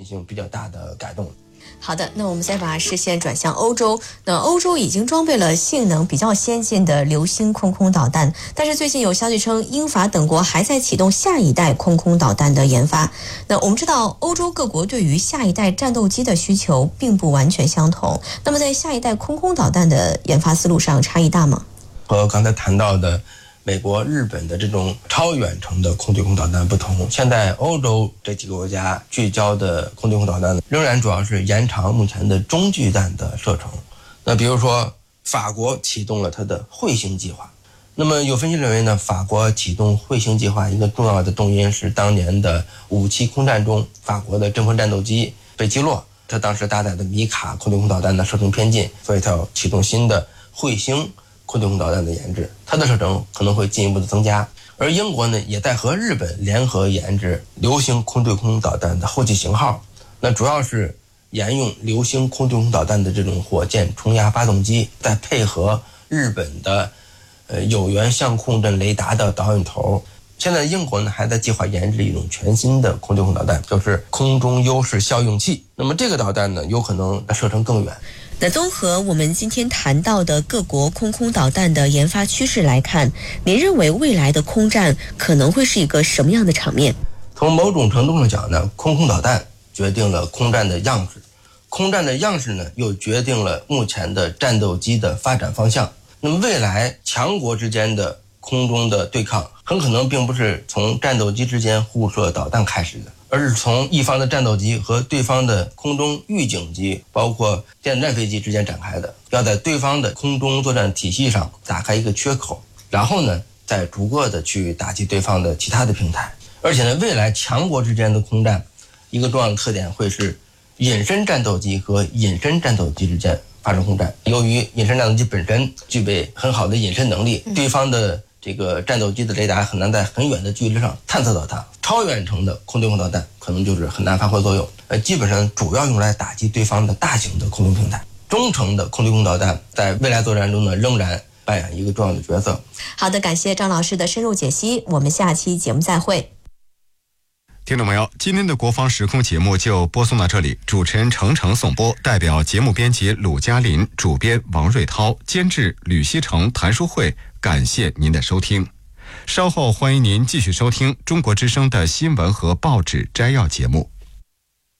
行比较大的改动。 好的，那我们再把视线转向欧洲。那欧洲已经装备了性能比较先进的流星空空导弹，但是最近有消息称，英法等国还在启动下一代空空导弹的研发。那我们知道，欧洲各国对于下一代战斗机的需求并不完全相同。那么在下一代空空导弹的研发思路上差异大吗？ 和刚才谈到的美国、日本的这种超远程的空对空导弹不同，现在欧洲这几个国家聚焦的空对空导弹仍然主要是延长目前的中距弹的射程。那比如说法国启动了它的彗星计划，那么有分析认为呢，法国启动彗星计划一个重要的动因是当年的5·7空战中，法国的阵风战斗机被击落，它当时搭载的米卡空对空导弹的射程偏近，所以它要启动新的彗星空对空导弹的研制，它的射程可能会进一步的增加。而英国呢，也在和日本联合研制流星空对空导弹的后继型号，那主要是沿用流星空对空导弹的这种火箭冲压发动机，再配合日本的有源相控阵雷达的导引头。现在英国呢还在计划研制一种全新的空对空导弹，就是空中优势效应器。那么这个导弹呢，有可能射程更远。 那综合我们今天谈到的各国空空导弹的研发趋势来看，您认为未来的空战可能会是一个什么样的场面？ 从某种程度上讲呢，空空导弹决定了空战的样式，空战的样式呢又决定了目前的战斗机的发展方向。那么未来强国之间的空中的对抗很可能并不是从战斗机之间互射导弹开始的，而是从一方的战斗机和对方的空中预警机包括电子战飞机之间展开的，要在对方的空中作战体系上打开一个缺口，然后呢再逐个的去打击对方的其他的平台。而且呢，未来强国之间的空战一个重要的特点会是隐身战斗机和隐身战斗机之间发生空战。由于隐身战斗机本身具备很好的隐身能力，对方的这个战斗机的雷达很难在很远的距离上探测到它，超远程的空对空导弹可能就是很难发挥作用。基本上主要用来打击对方的大型的空中平台。中程的空对空导弹在未来作战中呢，仍然扮演一个重要的角色。 好的，感谢张老师的深入解析，我们下期节目再会。 听众朋友，今天的国防时空节目就播送到这里，主持人程程颂播，代表节目编辑鲁嘉林，主编王瑞涛，监制吕希成、谭淑慧，感谢您的收听。稍后欢迎您继续收听中国之声的新闻和报纸摘要节目。